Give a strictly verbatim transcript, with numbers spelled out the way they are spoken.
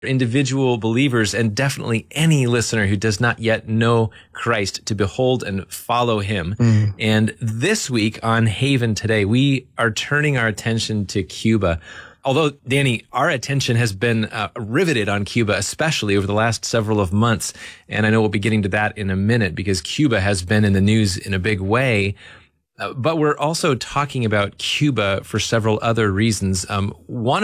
individual believers, and definitely any listener who does not yet know Christ, to behold and follow him. Mm. And this week on Haven Today, we are turning our attention to Cuba. Although, Danny, our attention has been uh, riveted on Cuba, especially over the last several of months. And I know we'll be getting to that in a minute because Cuba has been in the news in a big way. Uh, but we're also talking about Cuba for several other reasons. Um, one